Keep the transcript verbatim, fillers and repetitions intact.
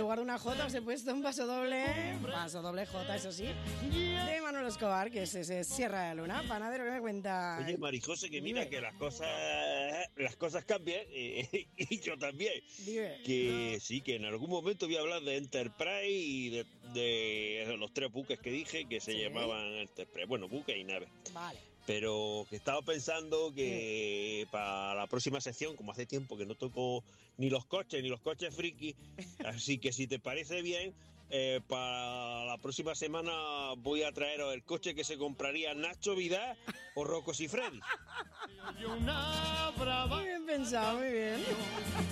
lugar de una J os he puesto un paso doble, paso doble J, eso sí, de Manolo Escobar, que es ese Sierra de la Luna. Panadero, ¿qué me cuenta? Oye, Marijose, que mira Dime. que las cosas las cosas cambian eh, y yo también. Dime. Que sí, que en algún momento voy a hablar de Enterprise y de, de los tres buques que dije que se Sí. llamaban Enterprise. Bueno, buques y naves. Vale. Pero que estaba pensando que para la próxima sección, como hace tiempo que no toco ni los coches ni los coches friki, así que si te parece bien, eh, para la próxima semana voy a traeros el coche que se compraría Nacho Vidal o Rocco Siffredi. Muy bien pensado, muy bien.